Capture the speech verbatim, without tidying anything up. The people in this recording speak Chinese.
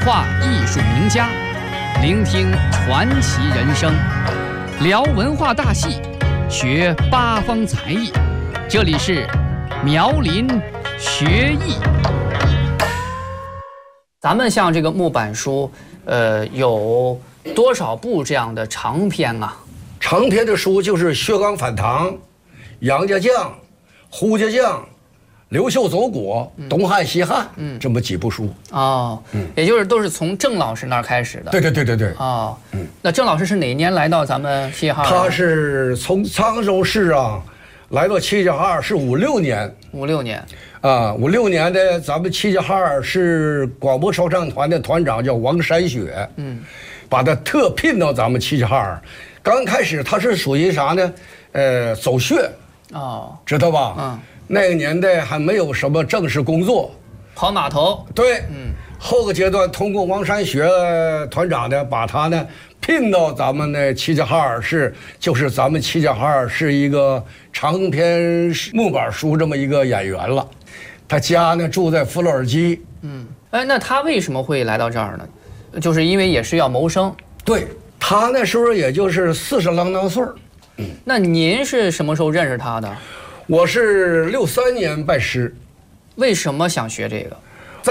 话艺术名家，聆听传奇人生，聊文化大戏，学八方才艺。这里是苗林学艺。咱们像这个木板书，呃，有多少部这样的长篇啊？ 长篇的书就是薛刚反唐、杨家将、胡家将、刘秀走国、东汉西汉，嗯，这么几部书。 哦，嗯，也就是都是从郑老师那儿开始的。 对对对对对。 哦，嗯，那郑老师是哪年来到咱们齐齐哈尔？ 他是从沧州市啊，来到齐齐哈尔是五六年。 五六年。 啊，五六年的咱们齐齐哈尔市广播说唱团的团长叫王山雪，嗯，把他特聘到咱们齐齐哈尔。刚开始他是属于啥呢？呃，走穴。哦，知道吧？嗯。那个年代还没有什么正式工作， 跑码头。 对，嗯，后个阶段通过王山学团长呢，把他呢聘到咱们的齐齐哈尔市，就是咱们齐齐哈尔市一个长篇木板书这么一个演员了。他家呢住在弗洛尔基。 嗯，哎，那他为什么会来到这儿呢？就是因为也是要谋生。 对，他那时候也就是四十郎当岁儿。 嗯，那您是什么时候认识他的？ 我是六三年拜师。 为什么想学这个？